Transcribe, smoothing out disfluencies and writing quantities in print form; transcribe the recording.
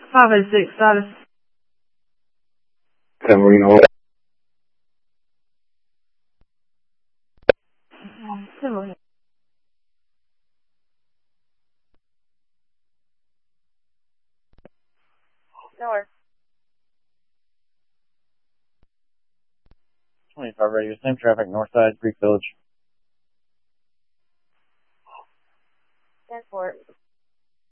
586 status. 10 Marine 10 Marine. North. 25 radio, same traffic, north side, Creek Village. 10-4.